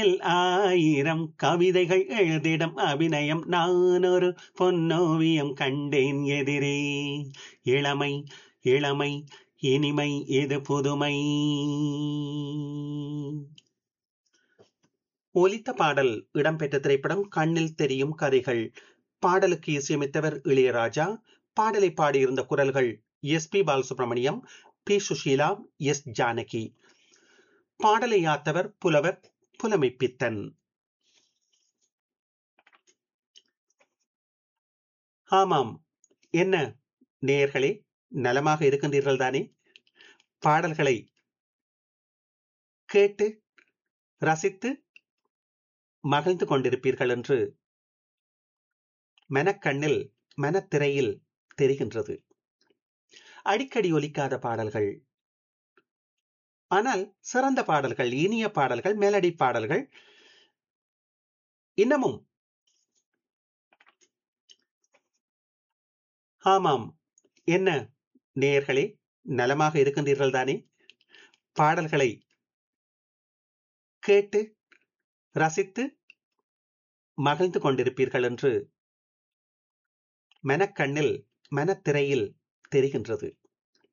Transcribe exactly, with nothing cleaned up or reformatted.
ஆயிரம் கவிதைகள் எழுதிடும் அபிநயம் நான் ஒரு பொன்னோவியம் கண்டேன் எதிரே. இளமை இளமை இனிமை இது புதுமை. ஒலித்த பாடல் இடம்பெற்ற திரைப்படம் கண்ணில் தெரியும் கதைகள். பாடலுக்கு இசையமைத்தவர் இளையராஜா. பாடலை பாடியிருந்த குரல்கள் S B Balasubramaniam, B Sushila, S Janaki. பாடலை யாத்தவர் புலவர் புலமைப்பித்தன். ஆமாம், என்ன நேயர்களே, நலமாக இருக்கின்றீர்கள் தானே? பாடல்களை கேட்டு ரசித்து மகிழ்ந்து கொண்டிருப்பீர்கள் என்று மனக்கண்ணில் மனத்திரையில் தெரிகின்றது. அடிக்கடி ஒலிக்காத பாடல்கள், ஆனால் சிறந்த பாடல்கள், இனிய பாடல்கள், மெலடி பாடல்கள் இன்னமும். ஆமாம், என்ன நேயர்களே, நலமாக இருக்கின்றீர்கள் தானே? பாடல்களை கேட்டு ரசித்து மகிழ்ந்து கொண்டிருப்பீர்கள் என்று மனக்கண்ணில் மனத்திரையில் தெரிகின்றது.